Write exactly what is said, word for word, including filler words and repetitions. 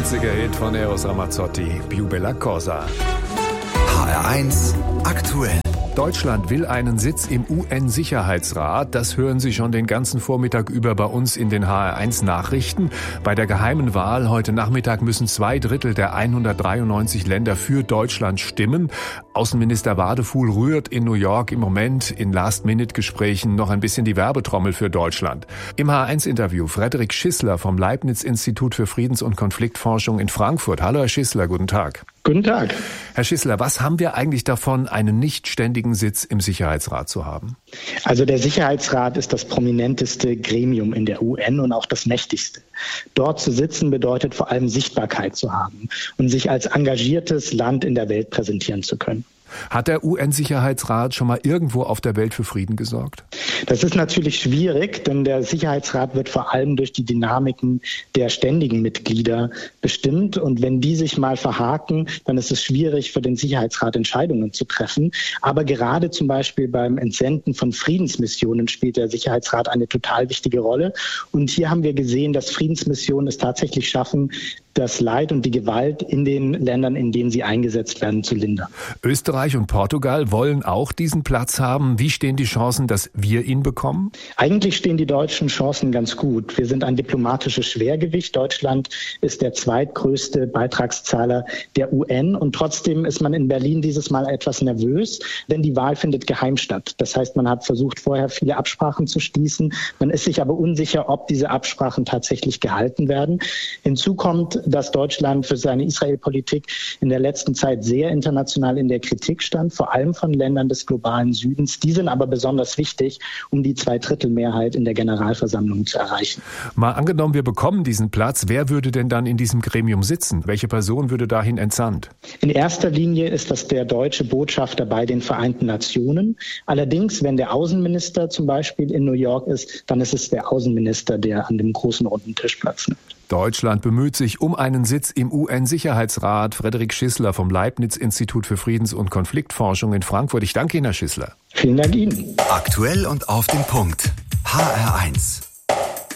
einziger Hit von Eros Ramazzotti, Più bella cosa. H R eins aktuell. Deutschland will einen Sitz im U N-Sicherheitsrat. Das hören Sie schon den ganzen Vormittag über bei uns in den H R eins Nachrichten. Bei der geheimen Wahl heute Nachmittag müssen zwei Drittel der hundertdreiundneunzig Länder für Deutschland stimmen. Außenminister Wadefuhl rührt in New York im Moment in Last-Minute-Gesprächen noch ein bisschen die Werbetrommel für Deutschland. Im H R eins Interview Frederik Schissler vom Leibniz-Institut für Friedens- und Konfliktforschung in Frankfurt. Hallo Herr Schissler, guten Tag. Guten Tag. Herr Schissler, was haben wir eigentlich davon, einen nicht ständigen Sitz im Sicherheitsrat zu haben? Also der Sicherheitsrat ist das prominenteste Gremium in der U N und auch das mächtigste. Dort zu sitzen bedeutet vor allem Sichtbarkeit zu haben und sich als engagiertes Land in der Welt präsentieren zu können. Hat der U N-Sicherheitsrat schon mal irgendwo auf der Welt für Frieden gesorgt? Das ist natürlich schwierig, denn der Sicherheitsrat wird vor allem durch die Dynamiken der ständigen Mitglieder bestimmt. Und wenn die sich mal verhaken, dann ist es schwierig für den Sicherheitsrat Entscheidungen zu treffen. Aber gerade zum Beispiel beim Entsenden von Friedensmissionen spielt der Sicherheitsrat eine total wichtige Rolle. Und hier haben wir gesehen, dass Friedensmissionen es tatsächlich schaffen, das Leid und die Gewalt in den Ländern, in denen sie eingesetzt werden, zu lindern. Österreich und Portugal wollen auch diesen Platz haben. Wie stehen die Chancen, dass wir ihn bekommen? Eigentlich stehen die deutschen Chancen ganz gut. Wir sind ein diplomatisches Schwergewicht. Deutschland ist der zweitgrößte Beitragszahler der U N. Und trotzdem ist man in Berlin dieses Mal etwas nervös, denn die Wahl findet geheim statt. Das heißt, man hat versucht, vorher viele Absprachen zu schließen. Man ist sich aber unsicher, ob diese Absprachen tatsächlich gehalten werden. Hinzu kommt, dass Deutschland für seine Israel-Politik in der letzten Zeit sehr international in der Kritik stand, vor allem von Ländern des globalen Südens. Die sind aber besonders wichtig, um die Zweidrittelmehrheit in der Generalversammlung zu erreichen. Mal angenommen, wir bekommen diesen Platz. Wer würde denn dann in diesem Gremium sitzen? Welche Person würde dahin entsandt? In erster Linie ist das der deutsche Botschafter bei den Vereinten Nationen. Allerdings, wenn der Außenminister zum Beispiel in New York ist, dann ist es der Außenminister, der an dem großen runden Tisch Platz nimmt. Deutschland bemüht sich um einen Sitz im U N-Sicherheitsrat. Frederik Schissler vom Leibniz-Institut für Friedens- und Konfliktforschung in Frankfurt. Ich danke Ihnen, Herr Schissler. Vielen Dank Ihnen. Aktuell und auf den Punkt. H R eins.